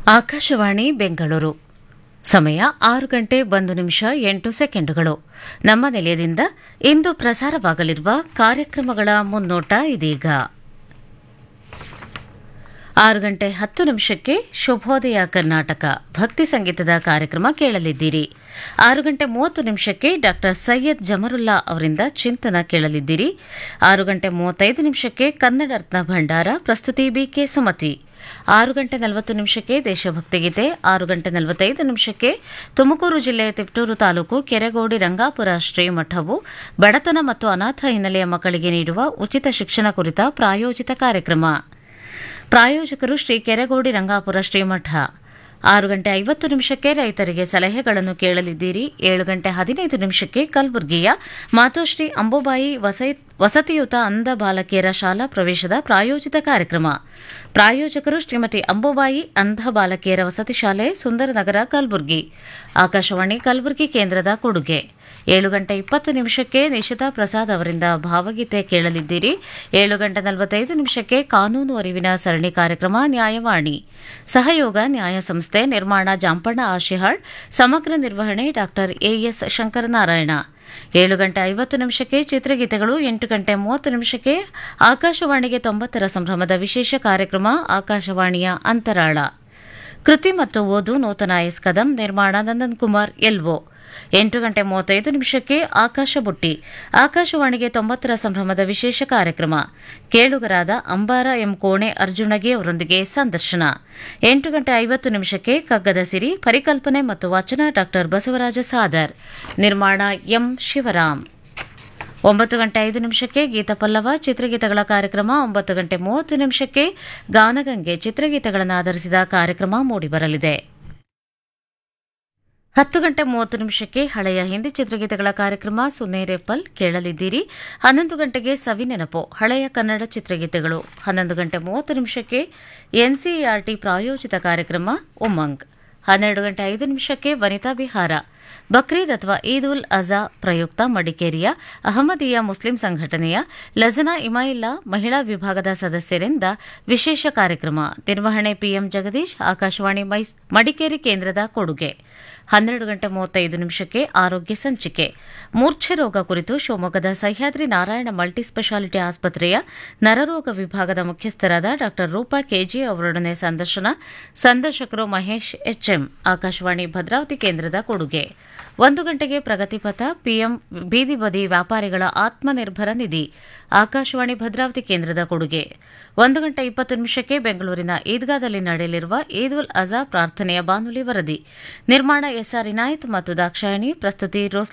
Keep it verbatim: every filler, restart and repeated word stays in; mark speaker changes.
Speaker 1: ಆಕಾಶವಾಣಿ ಬೆಂಗಳೂರು ಸಮಯ ಆರು ಗಂಟೆ ಒಂದು ನಿಮಿಷ ಎಂಟು ಸೆಕೆಂಡುಗಳು. ನಮ್ಮ ನಿಲಯದಿಂದ ಇಂದು ಪ್ರಸಾರವಾಗಲಿರುವ ಕಾರ್ಯಕ್ರಮಗಳ ಮುನ್ನೋಟ ಇದೀಗ. ಆರು ಗಂಟೆ ಹತ್ತು ನಿಮಿಷಕ್ಕೆ ಶುಭೋದಯ ಕರ್ನಾಟಕ ಭಕ್ತಿ ಸಂಗೀತದ ಕಾರ್ಯಕ್ರಮ ಕೇಳಲಿದ್ದೀರಿ. ಆರು ಗಂಟೆ ಮೂವತ್ತು ನಿಮಿಷಕ್ಕೆ ಡಾ ಸೈಯದ್ ಜಮರುಲ್ಲಾ ಅವರಿಂದ ಚಿಂತನ ಕೇಳಲಿದ್ದೀರಿ. ಆರು ಗಂಟೆ ಮೂವತ್ತೈದು ನಿಮಿಷಕ್ಕೆ ಕನ್ನಡ ರತ್ನ ಭಂಡಾರ, ಪ್ರಸ್ತುತಿ ಬಿಕೆ ಸುಮತಿ. ಆರು ಗಂಟೆ ನಲವತ್ತು ನಿಮಿಷಕ್ಕೆ ದೇಶಭಕ್ತಿ ಗೀತೆ. ಆರು ಗಂಟೆ ನಲವತ್ತೈದು ನಿಮಿಷಕ್ಕೆ ತುಮಕೂರು ಜಿಲ್ಲೆ ತಿಪಟೂರು ತಾಲೂಕು ಕೆರೆಗೋಡಿ ರಂಗಾಪುರ ಶ್ರೀಮಠವು ಬಡತನ ಮತ್ತು ಅನಾಥ ಹಿನ್ನೆಲೆಯ ಮಕ್ಕಳಿಗೆ ನೀಡುವ ಉಚಿತ ಶಿಕ್ಷಣ ಕುರಿತ ಪ್ರಾಯೋಜಿತ ಕಾರ್ಯಕ್ರಮ. ಪ್ರಾಯೋಜಕರು ಶ್ರೀ ಕೆರೆಗೋಡಿ ರಂಗಾಪುರ ಶ್ರೀಮಠ. ಆರು ಗಂಟೆ ಐವತ್ತು ನಿಮಿಷಕ್ಕೆ ರೈತರಿಗೆ ಸಲಹೆಗಳನ್ನು ಕೇಳಲಿದ್ದೀರಿ. ಏಳು ಗಂಟೆ ಹದಿನೈದು ನಿಮಿಷಕ್ಕೆ ಕಲಬುರಗಿಯ ಮಾತೋಶ್ರೀ ಅಂಬುಬಾಯಿ ವಸತಿಯುತ ಅಂಧ ಬಾಲಕಿಯರ ಶಾಲಾ ಪ್ರವೇಶದ ಪ್ರಾಯೋಜಿತ ಕಾರ್ಯಕ್ರಮ. ಪ್ರಾಯೋಜಕರು ಶ್ರೀಮತಿ ಅಂಬುಬಾಯಿ ಅಂಧ ಬಾಲಕಿಯರ ವಸತಿ ಶಾಲೆ, ಸುಂದರನಗರ, ಕಲಬುರಗಿ. ಆಕಾಶವಾಣಿ ಕಲಬುರಗಿ ಕೇಂದ್ರದ ಕೊಡುಗೆ. ಏಳು ಗಂಟೆ ಇಪ್ಪತ್ತು ನಿಮಿಷಕ್ಕೆ ನಿಶಿತಾ ಪ್ರಸಾದ್ ಅವರಿಂದ ಭಾವಗೀತೆ ಕೇಳಲಿದ್ದೀರಿ. ಏಳು ಗಂಟೆ ನಲವತ್ತೈದು ನಿಮಿಷಕ್ಕೆ ಕಾನೂನು ಅರಿವಿನ ಸರಣಿ ಕಾರ್ಯಕ್ರಮ ನ್ಯಾಯವಾಣಿ. ಸಹಯೋಗ ನ್ಯಾಯ ಸಂಸ್ಥೆ, ನಿರ್ಮಾಣ ಜಾಂಪಣ್ಣ ಆಶಿಹಾಳ್, ಸಮಗ್ರ ನಿರ್ವಹಣೆ ಡಾ ಎಎಸ್ ಶಂಕರನಾರಾಯಣ. ಏಳು ಗಂಟೆ ಐವತ್ತು ನಿಮಿಷಕ್ಕೆ ಚಿತ್ರಗೀತೆಗಳು. ಎಂಟು ಗಂಟೆ ಮೂವತ್ತು ನಿಮಿಷಕ್ಕೆ ಆಕಾಶವಾಣಿಗೆ ತೊಂಬತ್ತರ ಸಂಭ್ರಮದ ವಿಶೇಷ ಕಾರ್ಯಕ್ರಮ ಆಕಾಶವಾಣಿಯ ಅಂತರಾಳ. ಕೃತಿ ಮತ್ತು ಓದು ನೂತನ ಎಸ್ ಕದಂ, ನಿರ್ಮಾಣ ನಂದನ್ ಕುಮಾರ್ ಎಲ್ಒ. ಎಂಟು ಗಂಟೆ ಮೂವತ್ತೈದು ನಿಮಿಷಕ್ಕೆ ಆಕಾಶ ಬುಟ್ಟಿ, ಆಕಾಶವಾಣಿಗೆ ತೊಂಬತ್ತರ ಸಂಭ್ರಮದ ವಿಶೇಷ ಕಾರ್ಯಕ್ರಮ. ಕೇಳುಗರಾದ ಅಂಬಾರ ಎಂ ಕೋಣೆ ಅರ್ಜುನಗೆ ಅವರೊಂದಿಗೆ ಸಂದರ್ಶನ. ಎಂಟು ಗಂಟೆ ಐವತ್ತು ನಿಮಿಷಕ್ಕೆ ಕಗ್ಗದ ಸಿರಿ, ಪರಿಕಲ್ಪನೆ ಮತ್ತು ವಾಚನ ಡಾ ಬಸವರಾಜ ಸಾದರ್, ನಿರ್ಮಾಣ ಎಂ ಶಿವರಾಮ್. ಒಂಬತ್ತು ಗಂಟೆ ಐದು ನಿಮಿಷಕ್ಕೆ ಗೀತಪಲ್ಲವ ಚಿತ್ರಗೀತೆಗಳ ಕಾರ್ಯಕ್ರಮ. ಒಂಬತ್ತು ಗಂಟೆ ಮೂವತ್ತು ನಿಮಿಷಕ್ಕೆ ಗಾನಗಂಗೆ ಚಿತ್ರಗೀತೆಗಳನ್ನು ಆಧರಿಸಿದ ಕಾರ್ಯಕ್ರಮ ಮೂಡಿಬರಲಿದೆ. ಹತ್ತು ಗಂಟೆ ಮೂವತ್ತು ನಿಮಿಷಕ್ಕೆ ಹಳೆಯ ಹಿಂದಿ ಚಿತ್ರಗೀತೆಗಳ ಕಾರ್ಯಕ್ರಮ ಸುನೇರೆಪಲ್ ಕೇಳಲಿದ್ದೀರಿ. ಹನ್ನೊಂದು ಗಂಟೆಗೆ ಸವಿನೆನಪು ಹಳೆಯ ಕನ್ನಡ ಚಿತ್ರಗೀತೆಗಳು. ಹನ್ನೊಂದು ಗಂಟೆ ಮೂವತ್ತು ನಿಮಿಷಕ್ಕೆ ಎನ್ಸಿಇಆರ್ಟಿ ಪ್ರಾಯೋಜಿತ ಕಾರ್ಯಕ್ರಮ ಉಮಂಗ್. ಹನ್ನೆರಡು ಗಂಟೆ ಐದು ನಿಮಿಷಕ್ಕೆ ವನಿತಾ ವಿಹಾರ, ಬಕ್ರೀದ್ ಅಥವಾ ಈದ್ ಉಲ್ ಅಜಾ ಪ್ರಯುಕ್ತ ಮಡಿಕೇರಿಯ ಅಹಮದಿಯಾ ಮುಸ್ಲಿಂ ಸಂಘಟನೆಯ ಲಜನಾ ಇಮಾಯಿಲ್ಲಾ ಮಹಿಳಾ ವಿಭಾಗದ ಸದಸ್ಯರಿಂದ ವಿಶೇಷ ಕಾರ್ಯಕ್ರಮ. ನಿರ್ವಹಣೆ ಪಿಎಂ ಜಗದೀಶ್, ಆಕಾಶವಾಣಿ ಮಡಿಕೇರಿ ಕೇಂದ್ರದ ಕೊಡುಗೆ. ಹನ್ನೆರಡು ಗಂಟೆ ಮೂವತ್ತೈದು ನಿಮಿಷಕ್ಕೆ ಆರೋಗ್ಯ ಸಂಚಿಕೆ. ಮೂರ್ಛೆ ರೋಗ ಕುರಿತು ಶಿವಮೊಗ್ಗದ ಸಹ್ಯಾದ್ರಿ ನಾರಾಯಣ ಮಲ್ಟಿ ಸ್ಪೆಷಾಲಿಟಿ ಆಸ್ಪತ್ರೆಯ ನರರೋಗ ವಿಭಾಗದ ಮುಖ್ಯಸ್ಥರಾದ ಡಾ ರೂಪಾ ಕೆಜಿ ಅವರೊಡನೆ ಸಂದರ್ಶನ. ಸಂದರ್ಶಕರು ಮಹೇಶ್ ಎಚ್ಎಂ, ಆಕಾಶವಾಣಿ ಭದ್ರಾವತಿ ಕೇಂದ್ರದ ಕೊಡುಗೆ. ಒಂದು ಗಂಟೆಗೆ ಪ್ರಗತಿಪಥ, ಪಿಎಂ ಬೀದಿ ಬದಿ ವ್ಯಾಪಾರಿಗಳ ಆತ್ಮನಿರ್ಭರ ನಿಧಿ, ಆಕಾಶವಾಣಿ ಭದ್ರಾವತಿ ಕೇಂದ್ರದ ಕೊಡುಗೆ. ಒಂದು ಗಂಟೆ ಇಪ್ಪತ್ತು ನಿಮಿಷಕ್ಕೆ ಬೆಂಗಳೂರಿನ ಈದ್ಗಾದಲ್ಲಿ ನಡೆಯಲಿರುವ ಈದ್ ಉಲ್ ಅಜಾ ಪ್ರಾರ್ಥನೆಯ ಬಾನುಲಿ ವರದಿ. ನಿರ್ಮಾಣ ಎಸ್ಆರ್ ಇನಾಯತ್ ಮತ್ತು ದಾಕ್ಷಾಯಣಿ, ಪ್ರಸ್ತುತಿ ರೋಸ್